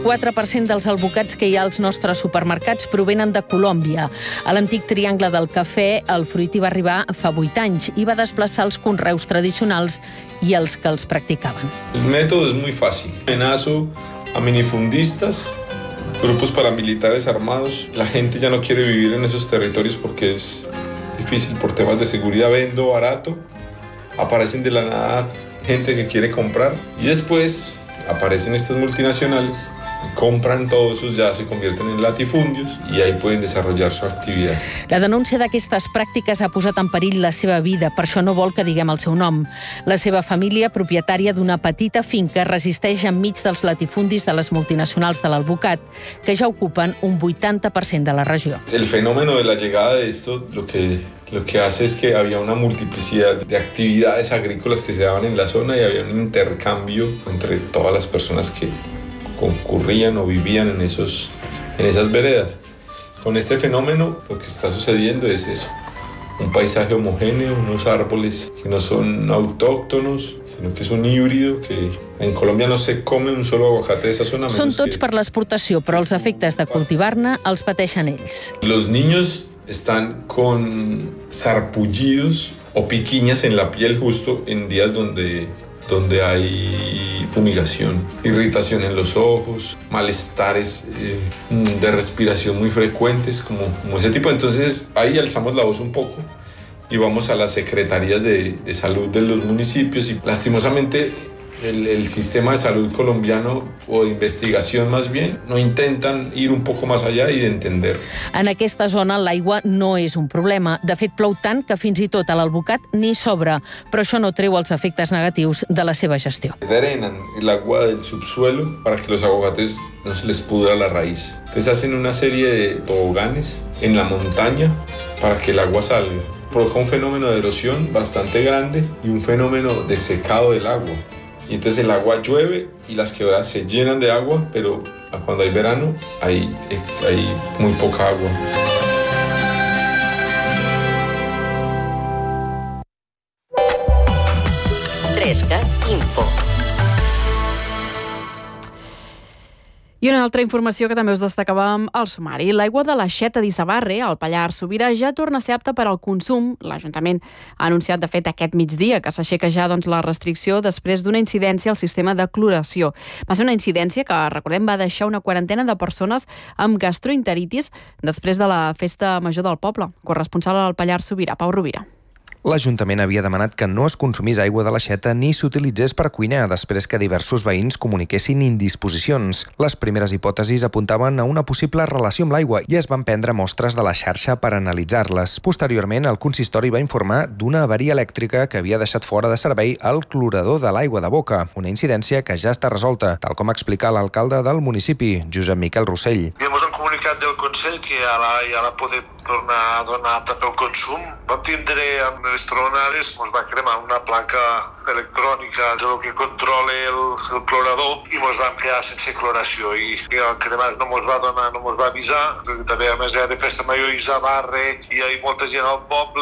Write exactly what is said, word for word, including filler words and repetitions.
quatre per cent dels albocats que hi ha als nostres supermercats provenen de Colòmbia. A l'antic triangle del cafè, el fruití va arribar fa vuit anys i va desplaçar els conreus tradicionals i els que els practicaven. El método es muy fácil. Amenazo a minifundistas, grupos paramilitares armados. La gente ya no quiere vivir en esos territorios porque es difícil por temas de seguridad. Vendo barato, aparecen de la nada gente que quiere comprar y después aparecen estas multinacionales, compran todos esos, ya se convierten en latifundios y ahí pueden desarrollar su actividad. La denúncia d'aquestes pràctiques ha posat en perill la seva vida, per això no vol que diguem el seu nom. La seva família, propietària d'una petita finca, resisteix enmig dels latifundis de les multinacionals de l'alvocat, que ja ocupen un vuitanta per cent de la regió. El fenómeno de la llegada de esto lo que, lo que hace es que había una multiplicidad de actividades agrícolas que se daban en la zona y había un intercambio entre todas las personas que concurrían o vivían en, esos, en esas veredas. Con este fenómeno lo que está sucediendo es eso, un paisaje homogéneo, unos árboles que no son autóctonos, sino que es un híbrido que en Colombia no se come un solo aguacate de esa zona. Són tots que... per l'exportació, però els efectes de cultivar-ne els pateixen ells. Los niños están con sarpullidos o piquiñas en la piel justo en días donde, donde hay fumigación, irritación en los ojos, malestares eh, de respiración muy frecuentes, como, como ese tipo. Entonces ahí alzamos la voz un poco y vamos a las secretarías de, de salud de los municipios y lastimosamente el, el sistema de salud colombiano o de investigación más bien no intentan ir un poco más allá y de entender. En aquesta zona l'aigua no és un problema. De fet, plou tant que fins i tot a l'alvocat n'hi sobra, però això no treu els efectes negatius de la seva gestió. Drenan el agua del subsuelo para que los aguacates no se les pudra la raíz. Entonces hacen una serie de toboganes en la montaña para que el agua salga. Provoca un fenómeno de erosión bastante grande y un fenómeno de secado del agua. Y entonces el agua llueve y las quebradas se llenan de agua, pero cuando hay verano hay, hay muy poca agua. Trescat Info. I una altra informació que també us destacàvem al sumari. L'aigua de l'Aixeta d'Issabarre, al Pallars Sobirà, ja torna a ser apta per al consum. L'Ajuntament ha anunciat, de fet, aquest migdia que s'aixeca ja doncs, la restricció després d'una incidència al sistema de cloració. Va ser una incidència que, recordem, va deixar una quarantena de persones amb gastroenteritis després de la festa major del poble. Corresponsal al Pallars Sobirà, Pau Rovira. L'Ajuntament havia demanat que no es consumís aigua de l'Aixeta ni s'utilitzés per cuinar després que diversos veïns comuniquessin indisposicions. Les primeres hipòtesis apuntaven a una possible relació amb l'aigua i es van prendre mostres de la xarxa per analitzar-les. Posteriorment, el consistori va informar d'una avaria elèctrica que havia deixat fora de servei el clorador de l'aigua de boca, una incidència que ja està resolta, tal com explica l'alcalde del municipi, Josep Miquel Rossell. I hem un comunicat del Consell que ara ja la podem tornar a donar apta pel consum. Vam tindre amb les tronades, ens va cremar una placa electrònica del que controla el, el clorador i ens vam quedar sense cloració i, i el cremat no ens va donar, no ens va avisar, perquè també a més era de festa major i Issabarre i hi ha molta gent al poble.